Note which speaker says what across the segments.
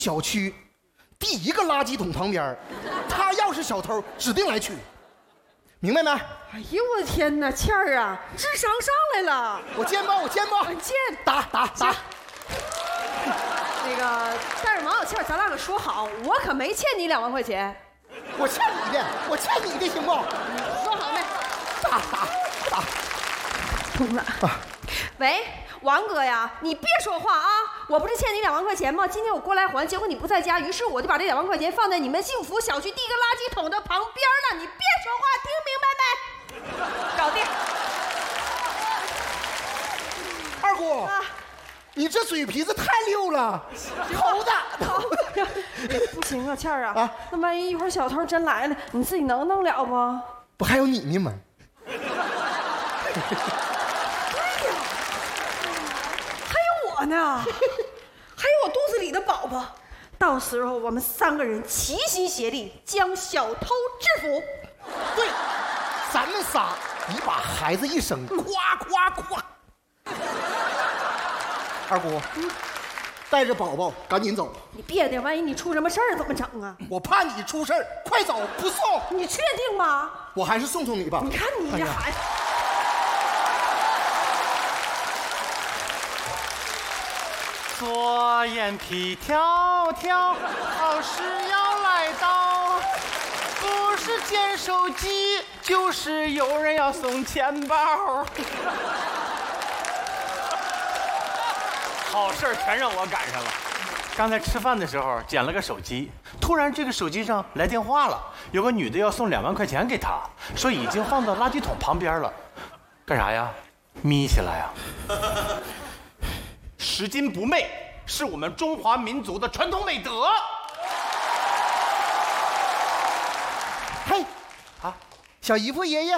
Speaker 1: 小区第一个垃圾桶旁边，他要是小偷，指定来取，明白没？
Speaker 2: 哎呦我的天哪，倩儿啊，智商上来了！
Speaker 1: 我见不？
Speaker 2: 见。
Speaker 1: 打。
Speaker 2: 那个，但是王小倩，咱俩可说好，我可没欠你2万块钱。
Speaker 1: 我欠你的，行不？
Speaker 2: 说好没？
Speaker 1: 打。
Speaker 2: 通了。喂，王哥呀，你别说话啊！我不是欠你2万块钱吗？今天我过来还，结果你不在家，于是我就把这2万块钱放在你们幸福小区第一个垃圾桶的旁边了。你别说话，听明白没？搞定。
Speaker 1: 二姑，你这嘴皮子太溜了，头的。
Speaker 2: 不行啊，倩儿啊，那万一一会儿小偷真来了，你自己能弄了不？
Speaker 1: 不还有你呢吗？
Speaker 2: 对呀，还有我呢，还有我肚子里的宝宝。到时候我们3个人齐心协力将小偷制服。
Speaker 1: 对，咱们仨你把孩子一生，夸。二姑，带着宝宝赶紧走。
Speaker 2: 你别的，万一你出什么事儿怎么整啊？
Speaker 1: 我怕你出事儿，快走，不送。
Speaker 2: 你确定吗？
Speaker 1: 我还是送你吧。
Speaker 2: 你看你这孩子。
Speaker 3: 左眼皮跳跳，好事要来到，不是捡手机，就是有人要送钱包。好事全让我赶上了。刚才吃饭的时候捡了个手机，突然这个手机上来电话了，有个女的要送2万块钱给他，说已经放到垃圾桶旁边了。干啥呀？眯起来呀！拾金不昧是我们中华民族的传统美德。
Speaker 1: 嘿，小姨夫爷爷，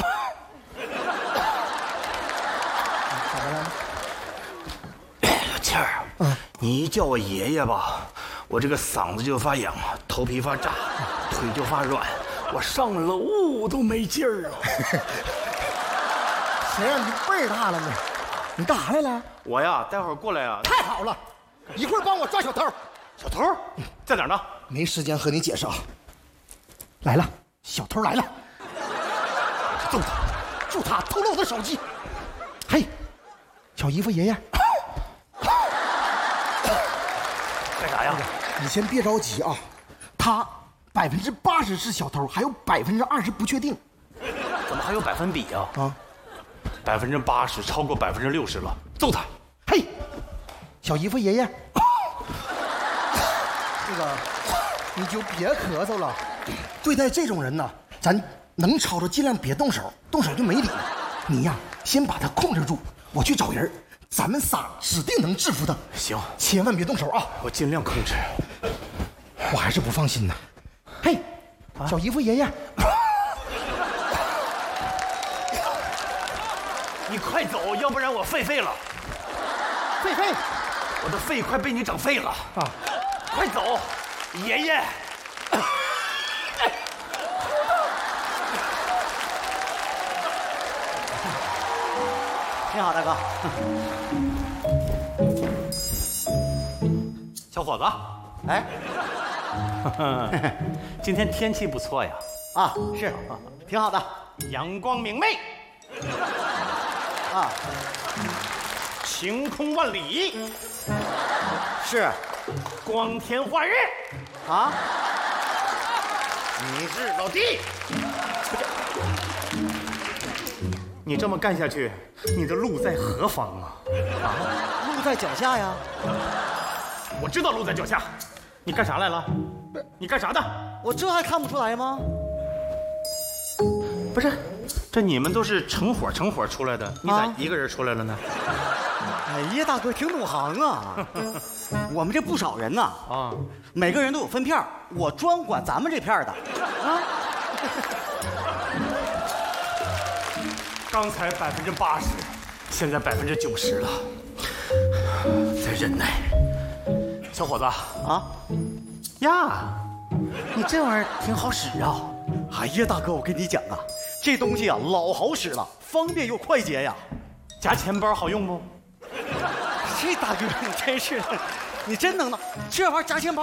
Speaker 1: 怎么了？
Speaker 3: 倩儿，你一叫我爷爷吧，我这个嗓子就发痒，头皮发炸，腿就发软，我上楼都没劲儿啊。
Speaker 1: 谁让你辈儿大了呢？你干啥来了？
Speaker 3: 我呀，待会儿过来啊。
Speaker 1: 太好了，一会儿帮我抓小偷。
Speaker 3: 小偷在哪儿呢？
Speaker 1: 没时间和你解释啊。来了，小偷来了，揍他，助他偷了我的手机。嘿，小姨夫爷爷，
Speaker 3: 干啥呀？
Speaker 1: 你先别着急啊，他80%是小偷，还有20%不确定。
Speaker 3: 怎么还有百分比啊？80%超过60%了，揍他！
Speaker 1: 嘿，小姨夫爷爷，这个你就别咳嗽了。对待这种人呢，咱能吵着尽量别动手，动手就没理了。你呀，先把他控制住，我去找人，咱们仨指定能制服他。
Speaker 3: 行，
Speaker 1: 千万别动手啊！
Speaker 3: 我尽量控制。
Speaker 1: 我还是不放心呢。嘿，小姨夫爷爷，
Speaker 3: 你快走，要不然我废了。
Speaker 1: 狒，
Speaker 3: 我的肺快被你整废了啊！快走，爷爷。
Speaker 4: 你好，大哥。
Speaker 3: 小伙子，
Speaker 4: 哎，
Speaker 3: 今天天气不错呀。
Speaker 4: 啊，是，挺好的。
Speaker 3: 阳光明媚，
Speaker 4: 啊，
Speaker 3: 晴空万里，
Speaker 4: 是，
Speaker 3: 光天化日。
Speaker 4: 啊，
Speaker 3: 你是老弟。你这么干下去，你的路在何方啊？
Speaker 4: 路在脚下呀。
Speaker 3: 我知道路在脚下。你干啥来了？你干啥的？
Speaker 4: 我这还看不出来吗？
Speaker 3: 不是，这你们都是成伙出来的，你咋一个人出来了呢？
Speaker 4: 哎呀，大哥挺懂行啊。我们这不少人呐，每个人都有分片，我专管咱们这片的。啊。
Speaker 3: 刚才80%，现在90%了，再忍耐。小伙子啊，呀，你这玩意儿挺好使啊！
Speaker 4: 哎呀，大哥，我跟你讲啊，这东西啊老好使了，方便又快捷呀。
Speaker 3: 夹钱包好用不？
Speaker 4: 这大哥你真是的， 你真能耐，这玩意儿夹钱包